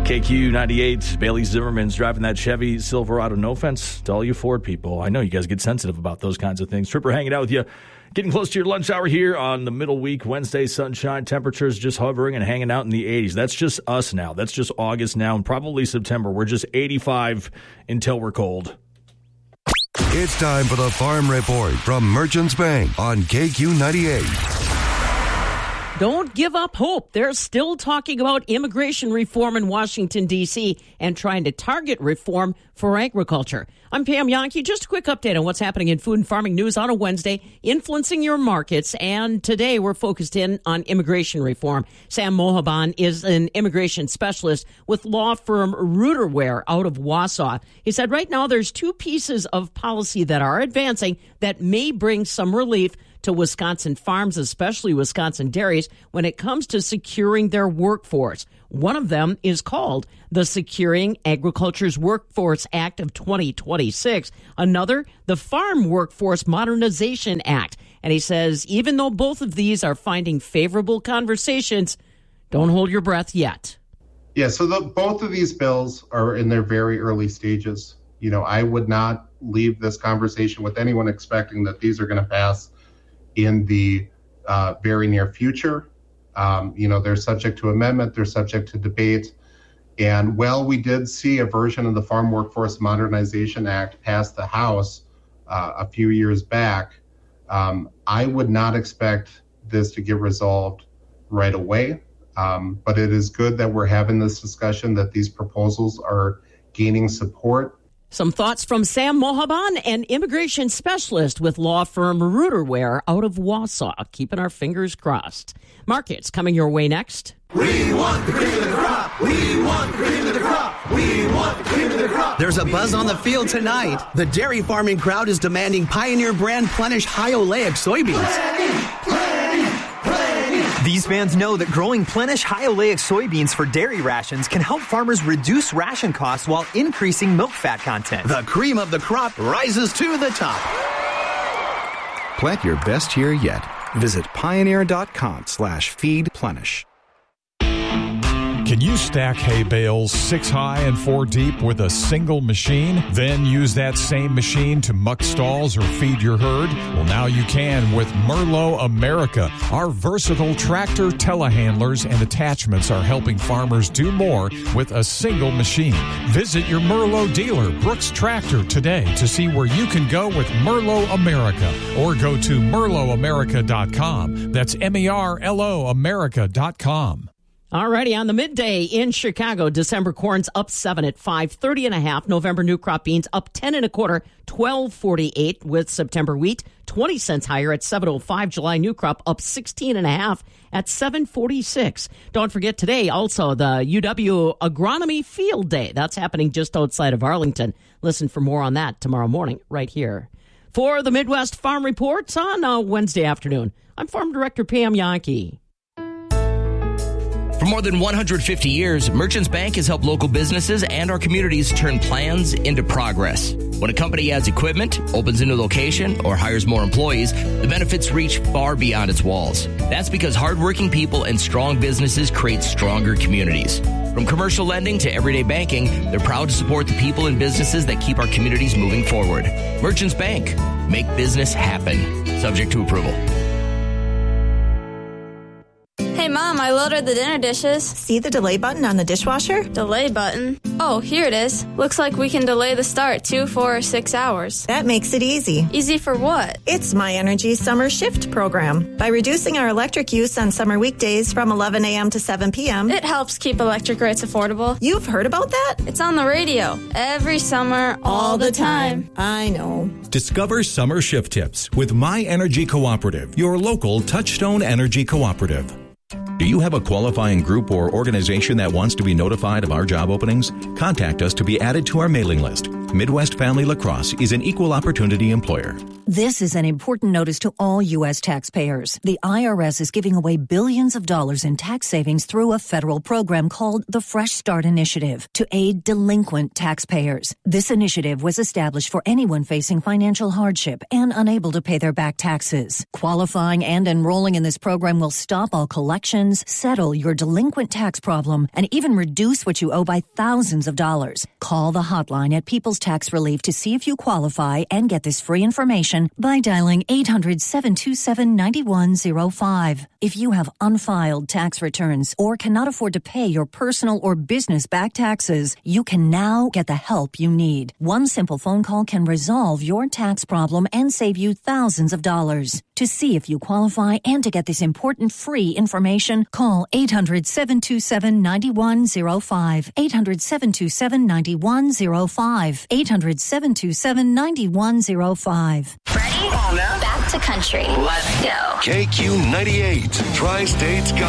KQ 98, Bailey Zimmerman's driving that Chevy Silverado. No offense to all you Ford people. I know you guys get sensitive about those kinds of things. Tripper hanging out with you. Getting close to your lunch hour here on the middle week, Wednesday, sunshine, temperatures just hovering and hanging out in the 80s. That's just us now. That's just August now and probably September. We're just 85 until we're cold. It's time for the Farm Report from Merchants Bank on KQ 98. Don't give up hope. They're still talking about immigration reform in Washington, D.C. and trying to target reform for agriculture. I'm Pam Yonke. Just a quick update on what's happening in food and farming news on a Wednesday, influencing your markets. And today we're focused in on immigration reform. Sam Mohaban is an immigration specialist with law firm Ruderware out of Wausau. He said right now there's two pieces of policy that are advancing that may bring some relief to Wisconsin farms, especially Wisconsin dairies, when it comes to securing their workforce. One of them is called the Securing Agriculture's Workforce Act of 2026. Another, the Farm Workforce Modernization Act. And he says, even though both of these are finding favorable conversations, don't hold your breath yet. Yeah, so both of these bills are in their very early stages. You know, I would not leave this conversation with anyone expecting that these are going to pass in the very near future. They're subject to amendment, they're subject to debate. And while we did see a version of the Farm Workforce Modernization Act pass the House a few years back, I would not expect this to get resolved right away. But it is good that we're having this discussion, that these proposals are gaining support. Some thoughts from Sam Mohaban, an immigration specialist with law firm Ruderware out of Wausau. Keeping our fingers crossed. Markets coming your way next. We want the cream of the crop. We want the cream of the crop. We want the cream of the crop. There's a buzz on the field tonight. The dairy farming crowd is demanding Pioneer brand Plenish high oleic soybeans. Plenty. These fans know that growing Plenish high oleic soybeans for dairy rations can help farmers reduce ration costs while increasing milk fat content. The cream of the crop rises to the top. Plant your best year yet. Visit pioneer.com/feedplenish. Can you stack hay bales 6 high and 4 deep with a single machine? Then use that same machine to muck stalls or feed your herd? Well, now you can with Merlo America. Our versatile tractor telehandlers and attachments are helping farmers do more with a single machine. Visit your Merlo dealer, Brooks Tractor, today to see where you can go with Merlo America, or go to merloamerica.com. That's MERLO America.com. Alrighty, on the midday in Chicago, December corn's up 7 at 5.30 November new crop beans up 10 1/4, 12.48 with September wheat 20 cents higher at 7.05. July new crop up 16.5 at 7.46. Don't forget today also the UW Agronomy Field Day. That's happening just outside of Arlington. Listen for more on that tomorrow morning right here. For the Midwest Farm Reports on Wednesday afternoon, I'm Farm Director Pam Yonke. For more than 150 years, Merchants Bank has helped local businesses and our communities turn plans into progress. When a company adds equipment, opens a new location, or hires more employees, the benefits reach far beyond its walls. That's because hardworking people and strong businesses create stronger communities. From commercial lending to everyday banking, they're proud to support the people and businesses that keep our communities moving forward. Merchants Bank. Make business happen. Subject to approval. Hey, Mom, I loaded the dinner dishes. See the delay button on the dishwasher? Delay button? Oh, here it is. Looks like we can delay the start 2, 4, or 6 hours. That makes it easy. Easy for what? It's My Energy Summer Shift program. By reducing our electric use on summer weekdays from 11 a.m. to 7 p.m., it helps keep electric rates affordable. You've heard about that? It's on the radio. Every summer, all the time. I know. Discover summer shift tips with My Energy Cooperative, your local Touchstone Energy Cooperative. Do you have a qualifying group or organization that wants to be notified of our job openings? Contact us to be added to our mailing list. Midwest Family Lacrosse is an equal opportunity employer. This is an important notice to all U.S. taxpayers. The IRS is giving away billions of dollars in tax savings through a federal program called the Fresh Start Initiative to aid delinquent taxpayers. This initiative was established for anyone facing financial hardship and unable to pay their back taxes. Qualifying and enrolling in this program will stop all collections, settle your delinquent tax problem, and even reduce what you owe by thousands of dollars. Call the hotline at People's Tax Relief to see if you qualify and get this free information by dialing 800-727-9105. If you have unfiled tax returns or cannot afford to pay your personal or business back taxes, you can now get the help you need. One simple phone call can resolve your tax problem and save you thousands of dollars. To see if you qualify and to get this important free information, call 800-727-9105. 800-727-9105. 800-727-9105. Ready? Back to country. Let's go. KQ 98, Tri-State's